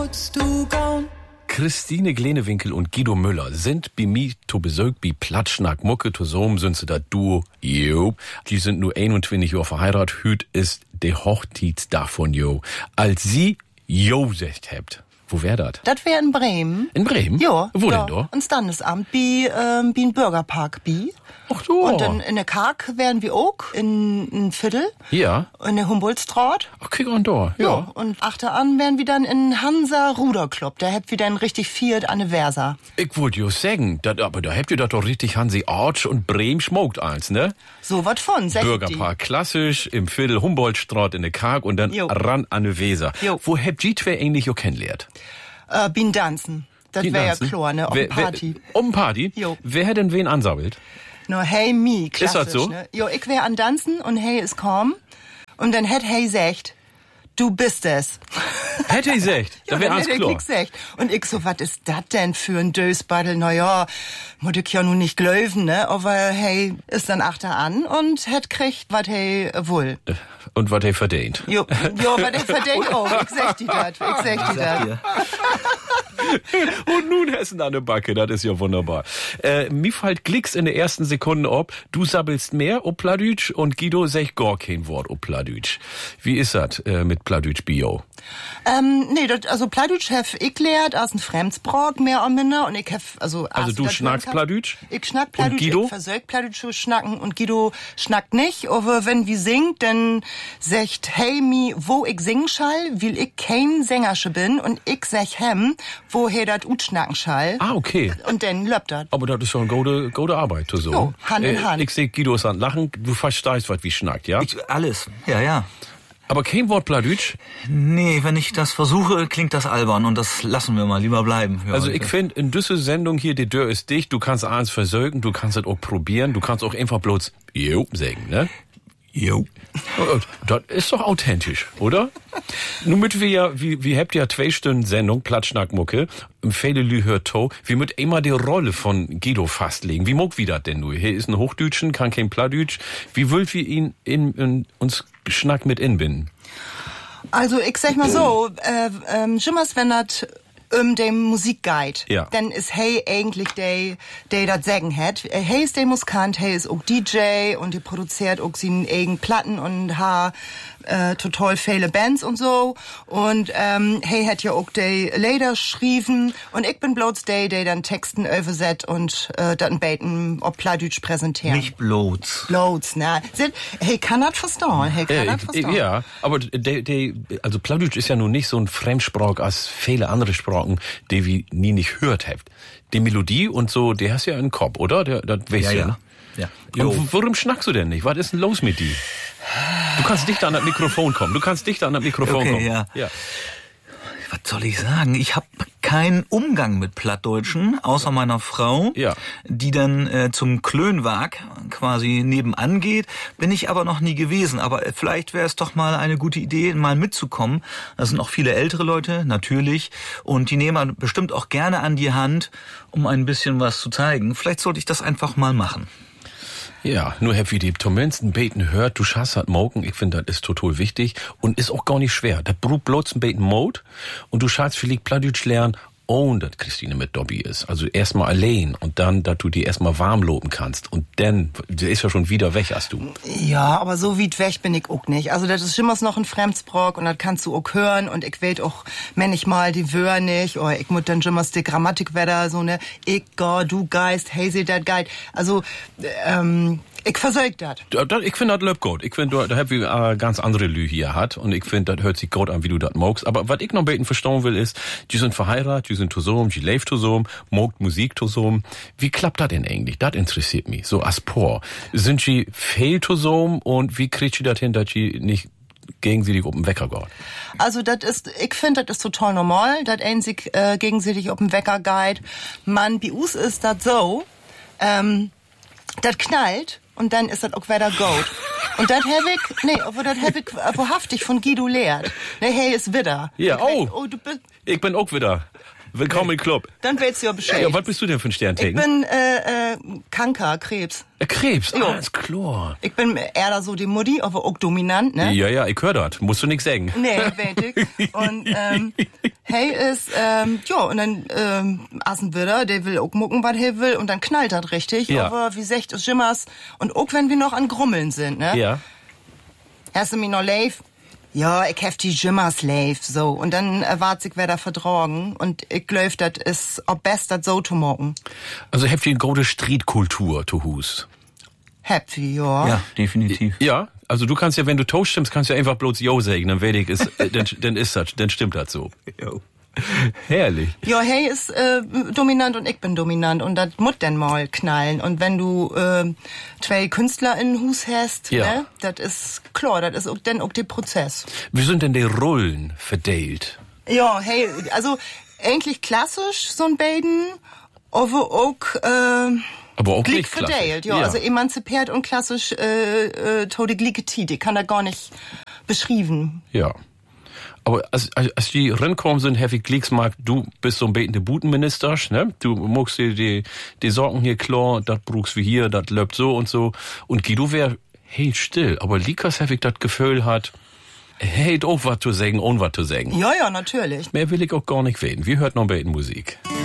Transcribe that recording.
Christine Glenewinkel und Guido Müller sind bei mir zu Besuch bei Platschnack Mucke. Zusammen sind sie das Duo. Jo. Die sind nur 21 Jahre verheiratet. Hüt ist der Hochzeitstag von Jo. Als sie Jo gesagt habt, wo wär das? Das wär in Bremen. In Bremen? Ja. Wo ja. denn da? Ins Standesamt, ein Bürgerpark, Ach so. Und in der Kark wären wir auch, in Viertel. Ja. In der Humboldtstraat. Ach, kick an da. Ja. Und achteran wären wir dann in Hansa Ruderclub. Da habt wir dann richtig viert an der Versa. Ich wollte jo sagen, aber da habt ihr doch richtig Hansi Arch und Bremen schmockt eins, ne? So wat von, sag Bürgerpark klassisch, im Viertel Humboldtstraat in der Kark und dann ran an der Weser. Jo. Wo habt ihr zwei eigentlich jo kennengelernt? Bin Danzen. Das wär ja klar, ne? Auf der Party. Um eine Party? Jo. Wer hat denn wen ansammelt? No, hey, me, klassisch, ist das so? Ne? Jo, ich wär an Danzen und hey ist kaum. Und dann hätt hey sagt, du bist es. Hätte ich gesagt, da wär alles klar. Und ich so, was ist das denn für ein Dösbattel? Na ja, muss ich ja nun nicht glöwen, ne? Aber hey, ist dann achter an und hätt kriegt, was hey wohl. Und was er verdient. Jo, was er verdient auch. Ich sag die dat. Und nun Hessen an der Backe, das ist ja wunderbar. Mir fällt Glicks in der ersten Sekunde ob, du sabbelst mehr ob Pladütsch und Guido sagt gar kein Wort ob Pladütsch. Wie ist das mit Pladütsch Bio? Nee, also Pladütsch hef ich lehrt aus dem Fremdsprach mehr oder minder und ich hef, also du schnackst Pladütsch? Ich schnack Pladütsch, und Guido? Ich versög Pladütsch zu schnacken und Guido schnackt nicht, aber wenn wir singt, dann sagt hey mi, wo ich singen schall, weil ich kein Sängersche bin und ich sag hem, woher dat ut schnacken schall. Ah, okay. Und dann löppt dat. Aber das ist schon eine gute Arbeit, so. Jo, Hand in Hand. Ich seh Guido ist an Lachen, du verstehst, was wie schnackt, ja? Alles, ja. Aber kein Wort Pladütsch? Nee, wenn ich das versuche, klingt das albern und das lassen wir mal lieber bleiben. Also ich finde, in dieser Sendung hier, die Tür ist dicht, du kannst eins versögen, du kannst es auch probieren, du kannst auch einfach bloß Jo sagen, ne? Jo. Das ist doch authentisch, oder? Nun mit wir habt ja 2 Stunden Sendung, Platschnackmucke, im Fälle Lü hört to, wir mit immer die Rolle von Guido fastlegen. Wie mag wie das denn nur? Hier ist ein Hochdütschen, kann kein Pladütsch. Wie wollt wir ihn in uns Schnack mit inbinden? Also ich sag mal so, Schimmers, wenn dat dem Musikguide, dann ist hey eigentlich der das sagen hat. Hey ist der Musikant, hey ist auch DJ und der produziert auch seine eigenen Platten und hat total viele Bands und so. Und hey hat ja auch die Lieder geschrieben und ich bin bloß der dann Texten übersetzt und dann beten ob Pladütsch präsentieren. Nicht bloß. Bloß, ne? Hey kann das verstehen, Ja, aber also Pladütsch ist ja nun nicht so ein Fremdsprach als viele andere Sprachen, die wir nie nicht hört habt. Die Melodie und so, die hast ja einen Kopf, oder? Das weißt ja. Ja. Und warum schnackst du denn nicht? Was ist denn los mit dir? Du kannst dichter an das Mikrofon kommen. Okay, ja. Was soll ich sagen? Ich habe keinen Umgang mit Plattdeutschen, außer meiner Frau, die dann zum Klönwag quasi nebenan geht. Bin ich aber noch nie gewesen. Aber vielleicht wäre es doch mal eine gute Idee, mal mitzukommen. Da sind auch viele ältere Leute, natürlich. Und die nehmen bestimmt auch gerne an die Hand, um ein bisschen was zu zeigen. Vielleicht sollte ich das einfach mal machen. Ja, nur wie die Tommensen beten hört, du schaffst halt Moken, ich finde, das ist total wichtig und ist auch gar nicht schwer. Das braucht bloß ein beten Mode und du schaffst vielleicht Pladütsch lernen, ohne dass Christine mit Dobby ist. Also erstmal allein und dann, dass du die erstmal warm loben kannst und dann, der ist ja schon wieder weg, hast du. Ja, aber so weit weg bin ich auch nicht. Also das ist immer noch ein Fremdsprach und das kannst du auch hören und ich weet auch manchmal die Wörter nicht oder ich muss dann immer die Grammatik wieder so ne, ich, du Geist, hey, sie dat Geist. Also, ich versög das. Ich finde das läuft gut. Ich finde, da habt ihr ganz andere Lü hier hat und ich finde, das hört sich gut an, wie du das magst. Aber was ich noch ein bisschen verstehen will, ist, die sind verheiratet, die sind zusammen, die leben zusammen, mogt Musik zusammen. Wie klappt das denn eigentlich? Das interessiert mich. So als Paar. Sind die viel zusammen und wie kriegt ihr das hin, dass die nicht gegenseitig auf den Wecker geht? Also ich finde, das ist total normal, dass ein sich gegenseitig auf den Wecker geht. Man, bei uns ist das so, das knallt und dann ist das auch wieder gut. Und das hab ich wahrhaftig von Guido lehrt. Ne, hey, ist wieder. Ja, du bist... Ich bin auch wieder. Willkommen im Club. Dann weißt du ja Bescheid. Ja, was bist du denn für ein Sterntecken? Ich bin Kanker, Krebs. Krebs? Ja, ist klar. Ich bin eher so die Mutti, aber auch dominant, ne? Ja, ich höre das. Musst du nix sagen. Nee, weiß ich. Und hey ist, und dann assen wieder, der will auch mucken, was er will, und dann knallt das richtig. Ja. Aber wie sagt es Jimmers, und auch wenn wir noch an Grummeln sind, ne? Ja. Hast du mich noch live? Ja, ich hef die Jimmers live, so. Und dann erwart ich, wer da verdrogen. Und ich glaub, das ist ob best das so zu morgen. Also habt ihr eine gute Streetkultur zu Hus? Happy, ja. Ja, definitiv. Ja, also du kannst ja, wenn du Toast stimmst, kannst du ja einfach bloß Jo sagen, dann werde ich es, dann stimmt das so. Jo. Herrlich. Ja, hey ist dominant und ich bin dominant und das muss dann mal knallen. Und wenn du zwei Künstler in Hus hast, ne, das ist klar, das ist auch dann auch der Prozess. Wie sind denn die Rollen verteilt? Ja, hey, also eigentlich klassisch so ein Baden, aber auch nicht verteilt, ja. Also emanzipiert und klassisch tode glicke Tid. Ich kann da gar nicht beschrieben. Ja. Aber als die reinkommen sind, Heavy Gleeksmark, du bist so ein betende Butenminister, ne? Du muckst dir die Sorgen hier klar, das brauchst wie hier, das läuft so und so. Und Guido wär helt still. Aber Likas Heavy das Gefühl hat, hält auch was zu sagen und was zu sagen. Ja, natürlich. Mehr will ich auch gar nicht reden. Wir hört noch beten Musik.